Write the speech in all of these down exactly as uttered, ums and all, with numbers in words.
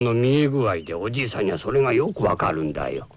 の見え具合でおじいさんにはそれがよくわかるんだよ。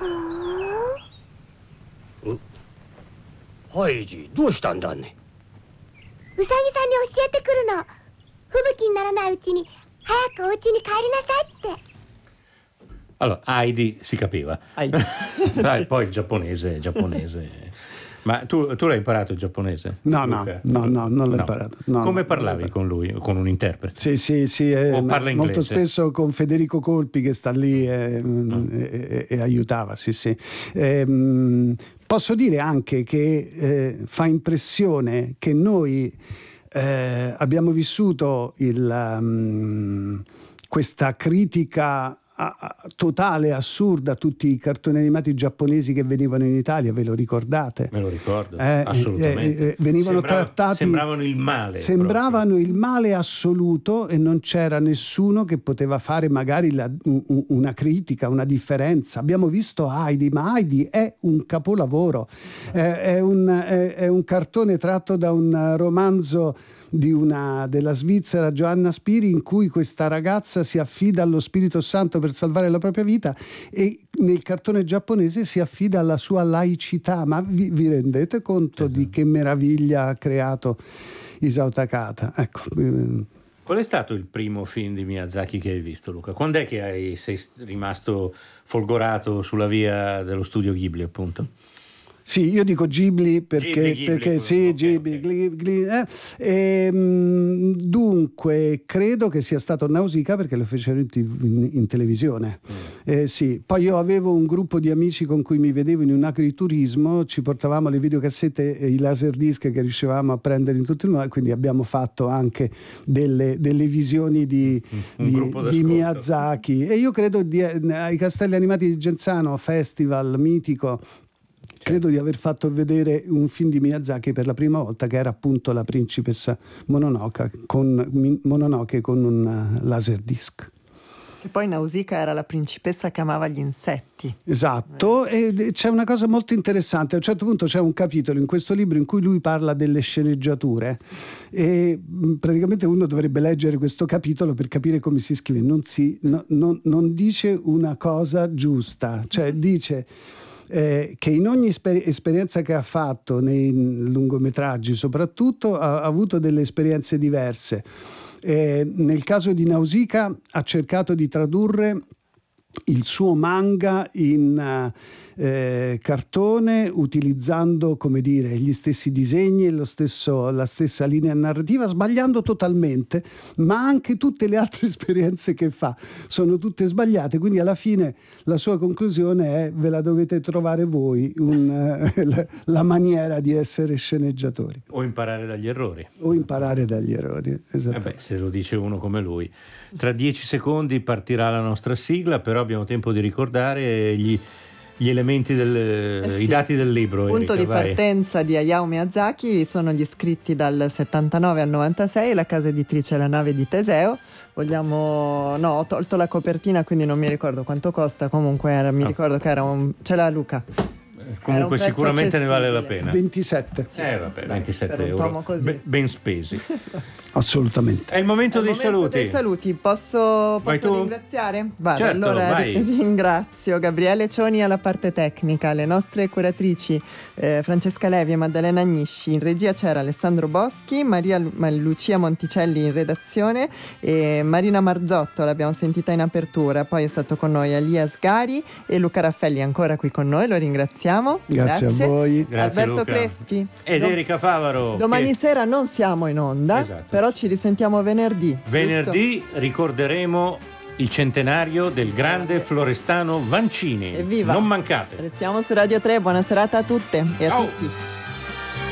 ハイジ、どうしたんだね。 ウサギさんに教えてくるの。吹雪にならないうちに早くお家に帰りなさいって。 Allora, Heidi si capiva. Heidi. Dai, poi il giapponese, giapponese. Ma tu, tu l'hai imparato il giapponese? No, no, no, no, non l'ho no. imparato. No, Come no, parlavi con lui, con un interprete? Sì, sì, sì. Eh, o parla inglese? Molto spesso con Federico Colpi che sta lì e, mm. e, e, e aiutava, sì, sì. Eh, posso dire anche che eh, fa impressione che noi eh, abbiamo vissuto il, um, questa critica A, a, totale, assurda a tutti i cartoni animati giapponesi che venivano in Italia, ve lo ricordate? Me lo ricordo, eh, assolutamente. Eh, eh, venivano Sembrava, trattati... Sembravano il male. Sembravano proprio. il male assoluto e non c'era nessuno che poteva fare magari la, un, una critica, una differenza. Abbiamo visto Heidi, ma Heidi è un capolavoro, eh, è, un, è, è un cartone tratto da un romanzo di una della Svizzera, Joanna Spiri, in cui questa ragazza si affida allo Spirito Santo per salvare la propria vita e nel cartone giapponese si affida alla sua laicità. Ma vi, vi rendete conto di che meraviglia ha creato Isao Takahata? Ecco. Qual è stato il primo film di Miyazaki che hai visto, Luca? Quando è che hai, sei rimasto folgorato sulla via dello studio Ghibli, appunto? Sì, io dico Ghibli perché, Ghibli, Ghibli, perché quello, sì, okay, Ghibli, okay. Ghibli eh. E, mh, dunque credo che sia stato Nausicaa perché lo fecero in, in, in televisione. Mm. Eh, sì. Poi io avevo un gruppo di amici con cui mi vedevo in un agriturismo, ci portavamo le videocassette e i laserdisc che riuscivamo a prendere in tutto il mondo, quindi abbiamo fatto anche delle, delle visioni di, un di, di Miyazaki. E io credo di, ai Castelli Animati di Genzano, festival mitico, credo di aver fatto vedere un film di Miyazaki per la prima volta, che era appunto La principessa Mononoke con, Mononoke con un laserdisc. E poi Nausicaa era la principessa che amava gli insetti. Esatto, eh. E c'è una cosa molto interessante. A un certo punto c'è un capitolo in questo libro in cui lui parla delle sceneggiature e praticamente uno dovrebbe leggere questo capitolo per capire come si scrive. Non, si, no, non, non dice una cosa giusta, cioè dice... Eh, che in ogni esper- esperienza che ha fatto nei lungometraggi soprattutto ha, ha avuto delle esperienze diverse. Eh, nel caso di Nausicaa ha cercato di tradurre il suo manga in eh, cartone utilizzando, come dire, gli stessi disegni e lo stesso, la stessa linea narrativa, sbagliando totalmente, ma anche tutte le altre esperienze che fa sono tutte sbagliate, quindi alla fine la sua conclusione è: ve la dovete trovare voi un, eh, la, la maniera di essere sceneggiatori o imparare dagli errori o imparare dagli errori. Eh beh, se lo dice uno come lui. Tra dieci secondi partirà la nostra sigla, però abbiamo tempo di ricordare gli, gli elementi, del, eh sì. i dati del libro. Il punto Erika, di vai. partenza di Hayao Miyazaki sono gli scritti dal settantanove al novantasei, la casa editrice La nave di Teseo. Vogliamo... no, ho tolto la copertina, quindi non mi ricordo quanto costa, comunque era, mi no. ricordo che era un... ce l'ha Luca? Comunque sicuramente ne vale la pena. ventisette Sì, eh vabbè, dai, ventisette euro Be- ben spesi. Assolutamente. È il momento, È il dei, momento saluti. dei saluti. Posso, posso ringraziare? Vado, certo, allora vai. ringrazio Gabriele Cioni alla parte tecnica, le nostre curatrici eh, Francesca Levi e Maddalena Agnisci. In regia c'era Alessandro Boschi, Maria Lu- Lucia Monticelli in redazione e Marina Marzotto, l'abbiamo sentita in apertura. Poi è stato con noi Elias Gari e Luca Raffelli ancora qui con noi, lo ringraziamo. Grazie, grazie a voi. Grazie, Alberto Luca. Crespi ed Dom- Erika Favaro. Domani che... sera non siamo in onda, esatto. però ci risentiamo venerdì. Venerdì giusto? Ricorderemo il centenario del grande Florestano Vancini. Evviva! Non mancate. Restiamo su Radio tre, buona serata a tutte e a Ciao. tutti.